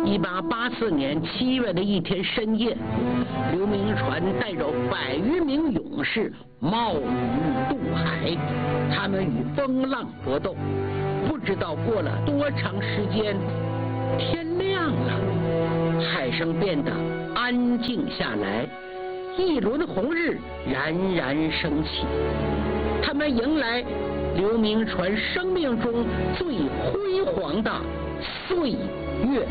1884年7月的一天深夜，刘铭传带着100余名勇士冒雨渡海，他们与风浪搏斗。不知道过了多长时间，天亮了，海上变得安静下来，一轮红日冉冉升起。他们迎来刘铭传生命中最辉煌的岁月。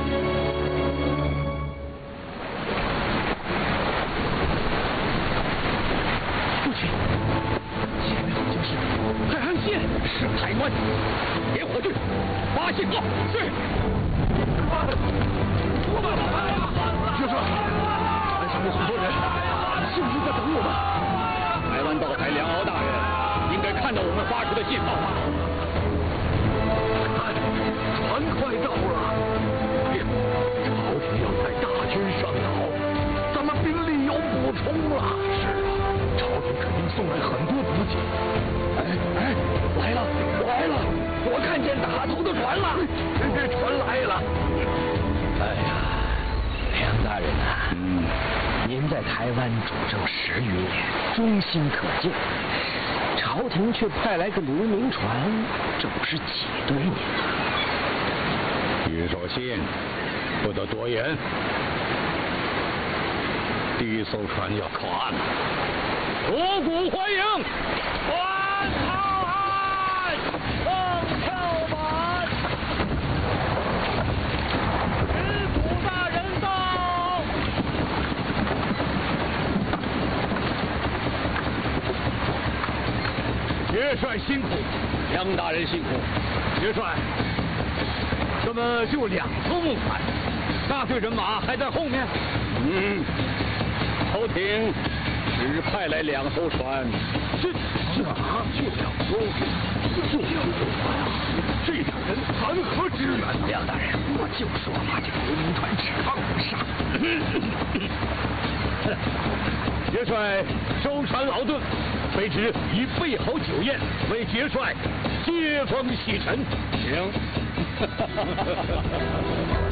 父亲，前面好像是海岸线，是台湾。点火炬，发信号。是。先生，船上有很多人，是不是在等我们？台湾道台梁敖大人应该看到我们发出的信号吧？看，船快到了。朝廷要派大军上岛，咱们兵力有补充了。是啊，朝廷肯定送来很多补给。哎，来了，我看见打头的船了，这船来了。哎呀，梁大人啊，您在台湾主政10余年，忠心可敬，朝廷却派来个刘铭传，这不是挤兑您吗？ 据守信不得多言。第一艘船要靠岸了，锣鼓欢迎！ 船靠岸，奉票满。知府大人到。 元帅辛苦， 梁大人辛苦。 元帅，这么就2艘木船，大队人马还在后面。朝廷只派来2艘船， 这啊，就2艘，就2艘船啊！这点人谈何支援？梁大人，我就说嘛，这个刘铭传指望不上。 元帅舟船劳顿，卑职以备好酒宴为元帅接风洗尘。 行。